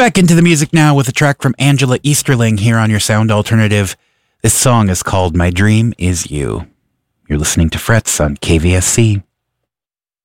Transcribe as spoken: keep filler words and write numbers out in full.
Back into the music now with a track from Angela Easterling here on your Sound Alternative. This song is called My Dream Is You. You're listening to Frets on K V S C.